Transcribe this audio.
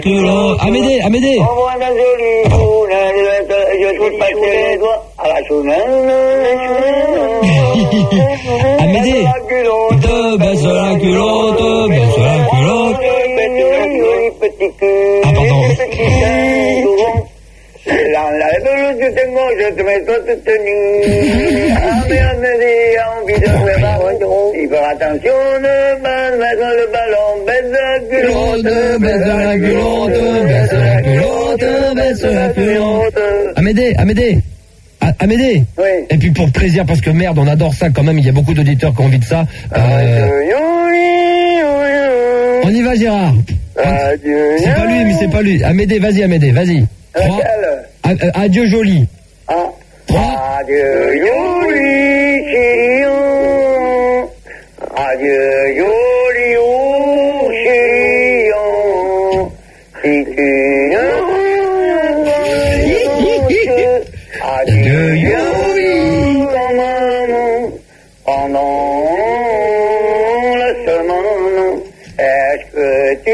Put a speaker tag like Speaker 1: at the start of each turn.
Speaker 1: Amédée.
Speaker 2: Envoie un joli coup, je suis passé les doigts à la chounane.
Speaker 1: Amédée. Te baisse la culotte, baisse la culotte.
Speaker 2: Petit cul.
Speaker 1: Ah, pardon.
Speaker 2: La velours que tengo, je te mets toi toute tenue. Ah, mais on me dit, envie de faire un retour. Il faut attention, ne pas mettre le ballon, baisse la culotte, baisse la culotte, baisse la culotte, baisse la culotte.
Speaker 1: Amédée.
Speaker 2: Oui.
Speaker 1: Et puis pour plaisir, parce que merde, on adore ça quand même, il y a beaucoup d'auditeurs qui ont envie de ça. On y va, Gérard.
Speaker 2: Adieu.
Speaker 1: C'est pas lui. Amédée, vas-y. 3. Adieu, joli. 3.
Speaker 2: Adieu, joli, chérion. Adieu, joli, chérion. Si tu adieu, joli, maman. Pendant la semaine, est-ce que tu